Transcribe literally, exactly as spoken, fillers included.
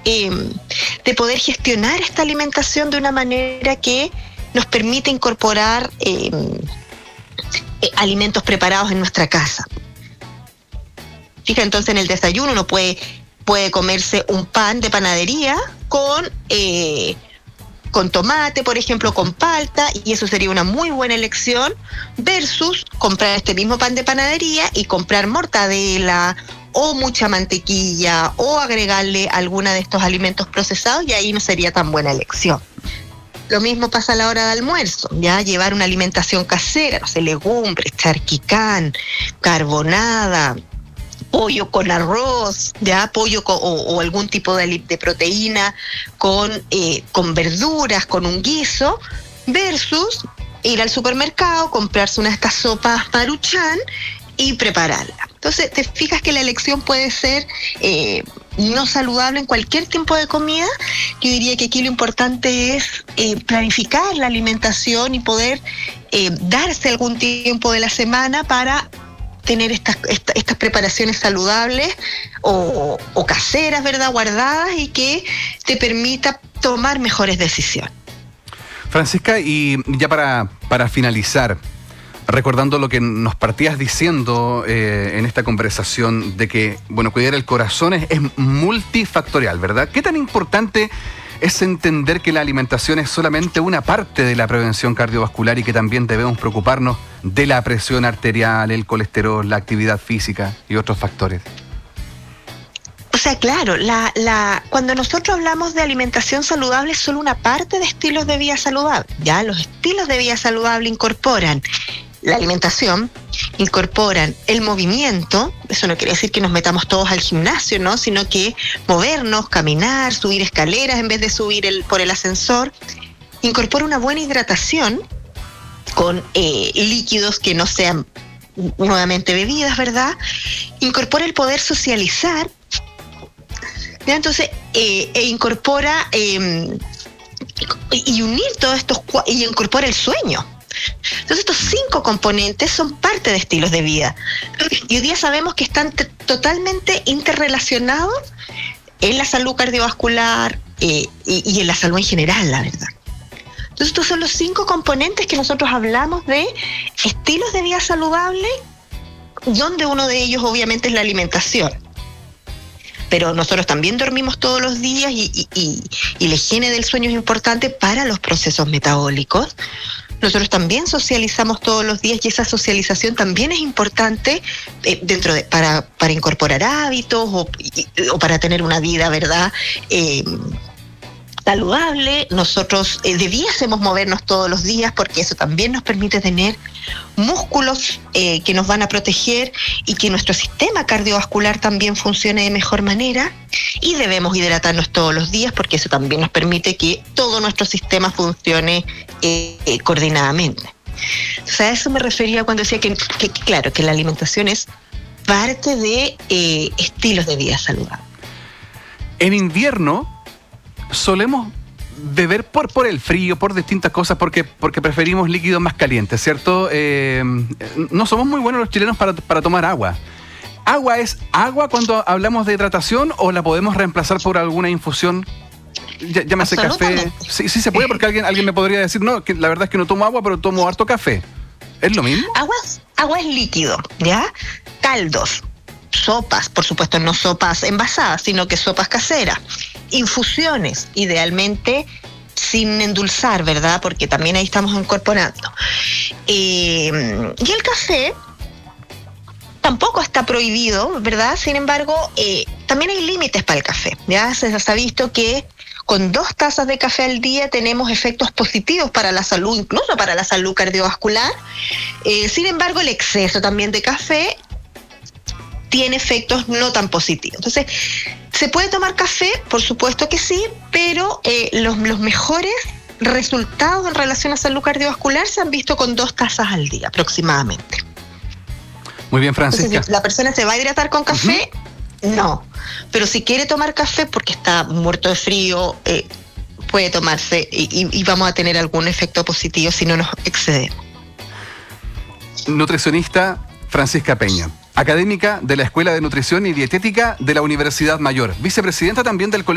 eh, de poder gestionar esta alimentación de una manera que nos permite incorporar eh, eh, alimentos preparados en nuestra casa. Fija, entonces en el desayuno uno puede, puede comerse un pan de panadería con, eh, con tomate, por ejemplo, con palta, y eso sería una muy buena elección, versus comprar este mismo pan de panadería y comprar mortadela o mucha mantequilla o agregarle alguna de estos alimentos procesados, y ahí no sería tan buena elección. Lo mismo pasa a la hora de almuerzo, ya llevar una alimentación casera, no sé, legumbres, charquicán, carbonada, pollo con arroz, ya pollo con, o, o algún tipo de, de proteína con, eh, con verduras, con un guiso, versus ir al supermercado, comprarse una de estas sopas Maruchan y prepararla. Entonces, te fijas que la elección puede ser eh, no saludable en cualquier tiempo de comida. Yo diría que aquí lo importante es eh, planificar la alimentación y poder eh, darse algún tiempo de la semana para tener estas, esta, estas preparaciones saludables o, o caseras, ¿verdad?, guardadas, y que te permita tomar mejores decisiones. Francisca, y ya para, para finalizar, recordando lo que nos partías diciendo eh, en esta conversación de que, bueno, cuidar el corazón es, es multifactorial, ¿verdad? ¿Qué tan importante es entender que la alimentación es solamente una parte de la prevención cardiovascular y que también debemos preocuparnos de la presión arterial, el colesterol, la actividad física y otros factores? O sea, claro, la, la, cuando nosotros hablamos de alimentación saludable es solo una parte de estilos de vida saludable. Ya los estilos de vida saludable incorporan la alimentación, incorporan el movimiento. Eso no quiere decir que nos metamos todos al gimnasio, ¿no? Sino que movernos, caminar, subir escaleras en vez de subir el, por el ascensor. Incorpora una buena hidratación con eh, líquidos que no sean nuevamente bebidas, ¿verdad? Incorpora el poder socializar. ¿Ya? Entonces, eh, e incorpora eh, y unir todos estos, y incorpora el sueño. Entonces, estos cinco componentes son parte de estilos de vida. Y hoy día sabemos que están t- totalmente interrelacionados en la salud cardiovascular eh, y, y en la salud en general, la verdad. Entonces, estos son los cinco componentes que nosotros hablamos de estilos de vida saludable, donde uno de ellos obviamente es la alimentación. Pero nosotros también dormimos todos los días y, y, y, y la higiene del sueño es importante para los procesos metabólicos. Nosotros también socializamos todos los días y esa socialización también es importante eh, dentro de, para, para incorporar hábitos o, y, o para tener una vida, ¿verdad?, eh, saludable. Nosotros eh, debiésemos movernos todos los días porque eso también nos permite tener músculos eh, que nos van a proteger y que nuestro sistema cardiovascular también funcione de mejor manera, y debemos hidratarnos todos los días porque eso también nos permite que todo nuestro sistema funcione eh, eh, coordinadamente. Entonces, a eso me refería cuando decía que, que claro, que la alimentación es parte de eh, estilos de vida saludables. En invierno solemos beber por, por el frío, por distintas cosas, porque, porque preferimos líquidos más calientes, ¿cierto? Eh, no somos muy buenos los chilenos para, para tomar agua. ¿Agua es agua cuando hablamos de hidratación o la podemos reemplazar por alguna infusión? Ya, llámese café. Sí, sí se puede, porque alguien, alguien me podría decir, no, que la verdad es que no tomo agua, pero tomo harto café. ¿Es lo mismo? Agua, agua es líquido, ¿ya? Caldos, sopas, por supuesto no sopas envasadas, sino que sopas caseras. Infusiones, idealmente sin endulzar, ¿verdad? Porque también ahí estamos incorporando. Eh, y el café tampoco está prohibido, ¿verdad? Sin embargo, eh, también hay límites para el café. Ya se, se ha visto que con dos tazas de café al día tenemos efectos positivos para la salud, incluso para la salud cardiovascular. Eh, sin embargo, el exceso también de café tiene efectos no tan positivos. Entonces, ¿se puede tomar café? Por supuesto que sí, pero eh, los, los mejores resultados en relación a salud cardiovascular se han visto con dos tazas al día aproximadamente. Muy bien, Francisca. Entonces, si la persona se va a hidratar con café, uh-huh. no. Pero si quiere tomar café porque está muerto de frío, eh, puede tomarse y, y vamos a tener algún efecto positivo si no nos excedemos. Nutricionista Francisca Peña, académica de la Escuela de Nutrición y Dietética de la Universidad Mayor, vicepresidenta también del Colegio